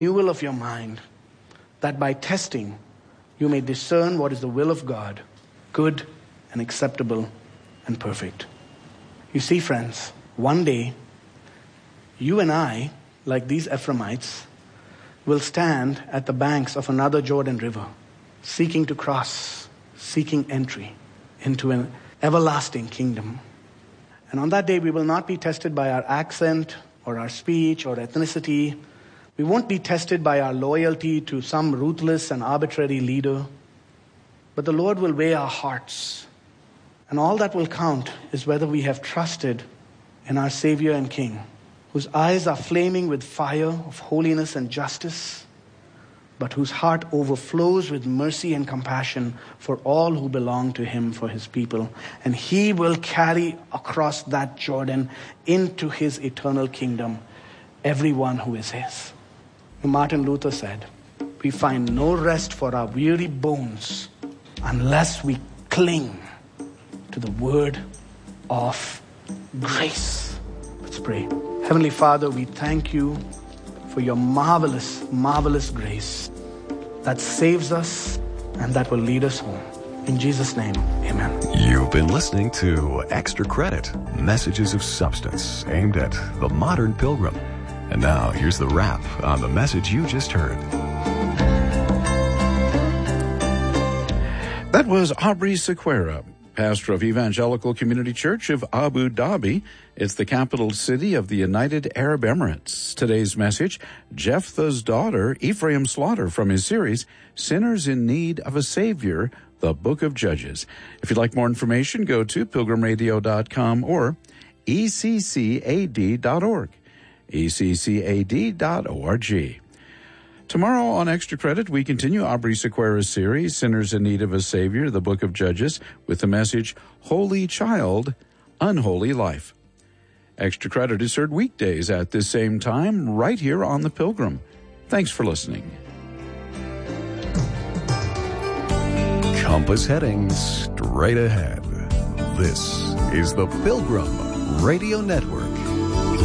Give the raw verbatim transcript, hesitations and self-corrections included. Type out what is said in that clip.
renewal of your mind, that by testing you may discern what is the will of God, good and acceptable and perfect. You see, friends, one day you and I, like these Ephraimites, will stand at the banks of another Jordan River, seeking to cross, seeking entry into an everlasting kingdom. And on that day, we will not be tested by our accent or our speech or ethnicity. We won't be tested by our loyalty to some ruthless and arbitrary leader. But the Lord will weigh our hearts. And all that will count is whether we have trusted in our Savior and King, whose eyes are flaming with fire of holiness and justice, but whose heart overflows with mercy and compassion for all who belong to him, for his people. And he will carry across that Jordan into his eternal kingdom everyone who is his. Martin Luther said, "We find no rest for our weary bones unless we cling to the word of grace." Let's pray. Heavenly Father, we thank you for your marvelous, marvelous grace that saves us and that will lead us home. In Jesus' name, amen. You've been listening to Extra Credit, messages of substance aimed at the modern pilgrim. And now, here's the wrap on the message you just heard. That was Aubrey Sequeira, pastor of Evangelical Community Church of Abu Dhabi. It's the capital city of the United Arab Emirates. Today's message, Jephthah's daughter, Ephraim Slaughter, from his series, Sinners in Need of a Savior, the Book of Judges. If you'd like more information, go to pilgrim radio dot com or e c c a d dot org. e c c a d dot org. Tomorrow on Extra Credit, we continue Aubrey Sequeira's series, Sinners in Need of a Savior, the Book of Judges, with the message, Holy Child, Unholy Life. Extra Credit is heard weekdays at this same time, right here on The Pilgrim. Thanks for listening. Compass heading straight ahead. This is the Pilgrim Radio Network.